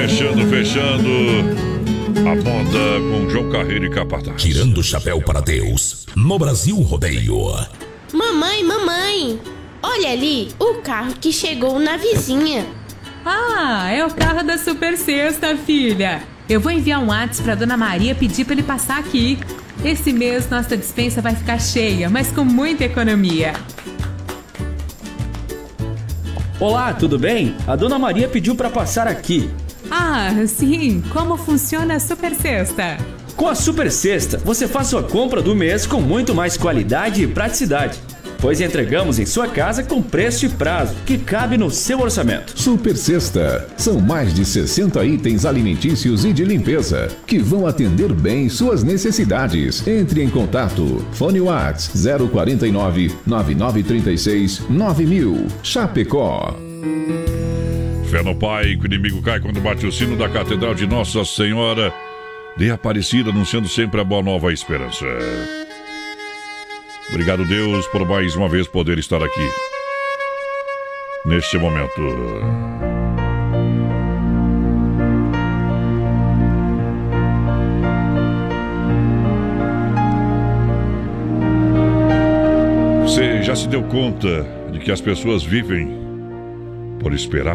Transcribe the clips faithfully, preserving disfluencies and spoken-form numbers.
Fechando, fechando. A moda com João Carreiro e Capataz. Tirando o chapéu para Deus, no Brasil Rodeio. Mamãe, mamãe, olha ali o carro que chegou na vizinha. Ah, é o carro da Super Sexta, filha. Eu vou enviar um WhatsApp pra Dona Maria pedir pra ele passar aqui. Esse mês nossa despensa vai ficar cheia, mas com muita economia. Olá, tudo bem? A Dona Maria pediu pra passar aqui. Ah, sim. Como funciona a Super Sexta? Com a Super Sexta, você faz sua compra do mês com muito mais qualidade e praticidade, pois entregamos em sua casa com preço e prazo que cabe no seu orçamento. Super Sexta. São mais de sessenta itens alimentícios e de limpeza que vão atender bem suas necessidades. Entre em contato. Fone Whats zero quatro nove, nove nove três seis, nove mil. Chapecó. Fé no Pai, que o inimigo cai quando bate o sino da Catedral de Nossa Senhora de Aparecida, anunciando sempre a boa nova a esperança. Obrigado, Deus, por mais uma vez poder estar aqui neste momento. Você já se deu conta de que as pessoas vivem por esperar?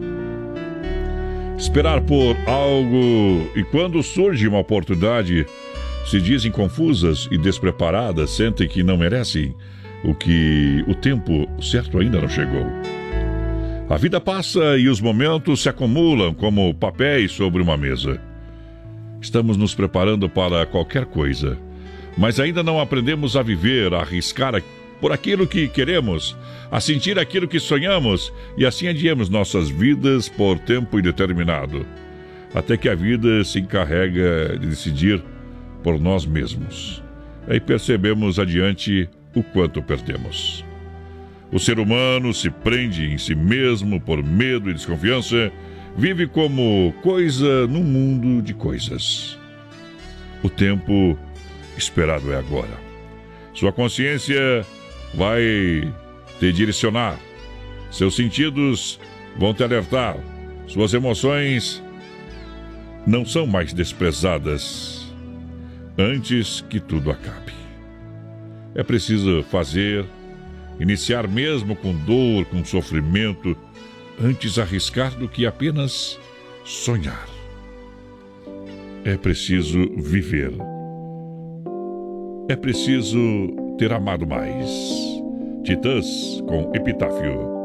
Esperar por algo, e quando surge uma oportunidade, se dizem confusas e despreparadas, sentem que não merecem, o que o tempo certo ainda não chegou. A vida passa e os momentos se acumulam como papéis sobre uma mesa. Estamos nos preparando para qualquer coisa, mas ainda não aprendemos a viver, a arriscar por aquilo que queremos, a sentir aquilo que sonhamos, e assim adiamos nossas vidas por tempo indeterminado, até que a vida se encarrega de decidir por nós mesmos. Aí percebemos adiante o quanto perdemos. O ser humano se prende em si mesmo por medo e desconfiança, vive como coisa num mundo de coisas. O tempo esperado é agora. Sua consciência vai te direcionar, seus sentidos vão te alertar, suas emoções não são mais desprezadas antes que tudo acabe. É preciso fazer, iniciar mesmo com dor, com sofrimento, antes arriscar do que apenas sonhar. É preciso viver. É preciso ter amado mais. Titãs com Epitáfio.